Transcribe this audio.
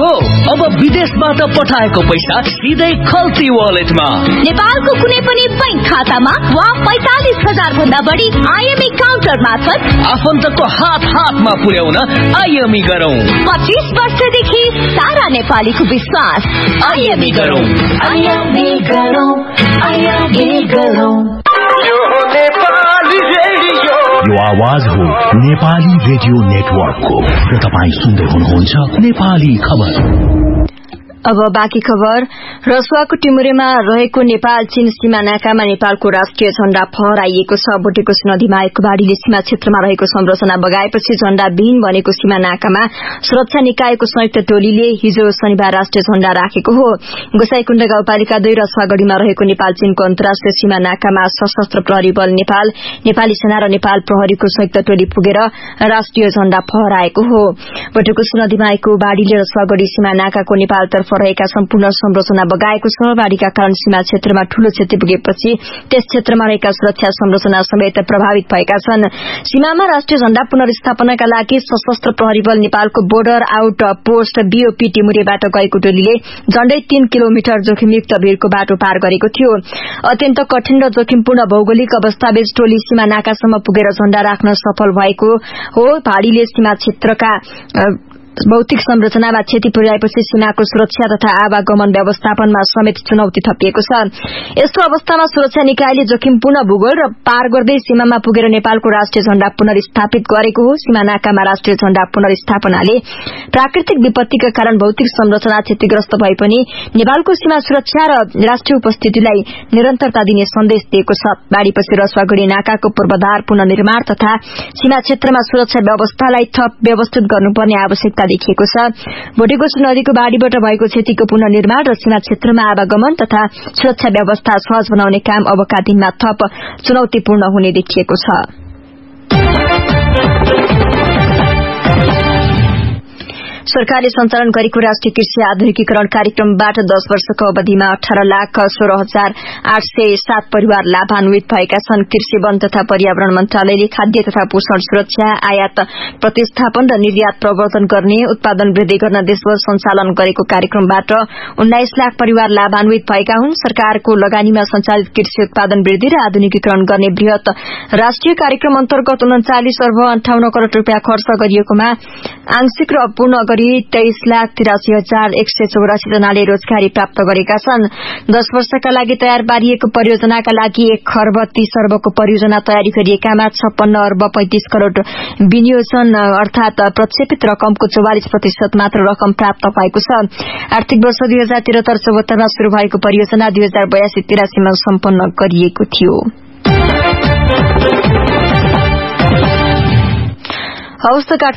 हो अब विदेशबाट पठाएको पैसा सिधै खल्ती वालेटमा, नेपालको कुनै पनि बैंक खातामा वा 45,000 भन्दा बढी आईएमई काउन्टर मार्फत आफन्तको हातमा पुर्याउन आईएमई गरौं। 25 वर्षदेखि सारा नेपालीको विश्वास। आईएमई गरौं, आईएमई गरौं, आईएमई गरौं। यो आवाज हो नेपाली रेडियो नेटवर्कको र तपाईं सुन्दै हुनुहुन्छ नेपाली खबर। अब बाँकी खबर। रसुवाको टिमुरेमा रहेको नेपाल चीन सीमा नाकामा नेपालको राष्ट्रिय झण्डा फहराइएको छ। बोटेकोसी नदीमा आएको बाढ़ीले सीमा क्षेत्रमा रहेको संरचना बगाएपछि झण्डा विहीन बनेको सीमा नाकामा सुरक्षा निकायको संयुक्त टोलीले हिजो शनिबार राष्ट्रिय झण्डा राखेको हो। गोसाईकुण्ड गाउँपालिका 2 रसुवागढ़ीमा रहेको नेपाल चीनको अन्तर्राष्ट्रिय सीमा नाकामा सशस्त्र प्रहरी बल नेपाल, नेपाली सेना र नेपाल प्रहरीको संयुक्त टोली पुगेर राष्ट्रिय झण्डा फहराएको हो। बोटेकोसी नदीमा आएको बाढ़ीले रसुवागढ़ी सीमा नाकाको नेपालतर्फ रहेका सम्पूर्ण संरचना बगाएको छ। बाढ़ीका कारण सीमा क्षेत्रमा ठूलो क्षति पुगेपछि त्यस क्षेत्रमा रहेका सुरक्षा संरचना समेत प्रभावित भएका छन्। सीमामा राष्ट्रिय झण्डा पुनर्स्थापनाका लागि सशस्त्र प्रहरी बल नेपालको बोर्डर आउट पोस्ट बीओपी टिमुरेबाट गएको टोलीले झण्डै 3 किलोमिटर जोखिमयुक्त भिरको बाटो पार गरेको थियो। अत्यन्त कठिन र जोखिमपूर्ण भौगोलिक अवस्थाबीच टोली सीमा नाकासम्म पुगेर झण्डा राख्न सफल भएको हो। बाढ़ीले सीमा क्षेत्रका भौतिक संरचनामा क्षति पुर्याएपछि सीमाको सुरक्षा तथा आवागमन व्यवस्थापनमा समेत चुनौती थपिएको छ। यस्तो अवस्थामा सुरक्षा निकायले जोखिमपूर्ण भूगोल र पार गर्दै सीमामा पुगेर नेपालको राष्ट्रिय झण्डा पुनर्स्थापित गरेको हो। सीमा नाकामा राष्ट्रिय झण्डा पुनर्स्थापनाले प्राकृतिक विपत्तिका कारण भौतिक संरचना क्षतिग्रस्त भए पनि नेपालको सीमा सुरक्षा र राष्ट्रिय उपस्थितिलाई निरन्तरता दिने सन्देश दिएको छ। बाढ़ीपछि रसुवागढ़ी नाकाको पूर्वाधार पुनर्निर्माण तथा सीमा क्षेत्रमा सुरक्षा व्यवस्थालाई थप व्यवस्थित गर्नुपर्ने आवश्यकता देखिएको छ। बोटेकोसी नदीको बाढ़ीबाट भएको क्षतिको पुनर्निर्माण र सीमा क्षेत्रमा आवागमन तथा सुरक्षा व्यवस्था सहज बनाउने काम अबका दिनमा थप चुनौतीपूर्ण हुने देखिएको छ। सरकारले सञ्चालन गरेको राष्ट्रिय कृषि आधुनिकीकरण कार्यक्रमबाट 10 वर्षको अवधिमा 18,16,807 परिवार लाभान्वित भएका छन्। कृषि, वन तथा पर्यावरण मन्त्रालयले खाद्य तथा पोषण सुरक्षा, आयात प्रतिस्थापन र निर्यात प्रवर्धन गर्ने, उत्पादन वृद्धि गर्न देशभर सञ्चालन गरेको कार्यक्रमबाट 19 लाख परिवार लाभान्वित भएका हुन्। सरकारको लगानीमा सञ्चालित कृषि उत्पादन वृद्धि र आधुनिकीकरण गर्ने वृहत राष्ट्रिय कार्यक्रम अन्तर्गत 39 अर्ब 58 करोड़ रूपियाँ खर्च गरिएकोमा आंशिक र अपूर्ण 23,83,184 जनाले रोजगारी प्राप्त गरेका छन्। 10 वर्षका लागि तयार पारिएको परियोजनाका लागि 1 खर्ब 30 अर्बको परियोजना तयारी गरिएकामा 56 अर्ब 35 करोड़ विनियोजन अर्थात प्रक्षेपित रकमको 44% मात्र रकम प्राप्त भएको छ। आर्थिक वर्ष 2073-74 मा शुरू भएको परियोजना 2082-83 मा सम्पन्न गरिएको थियो। हवस् त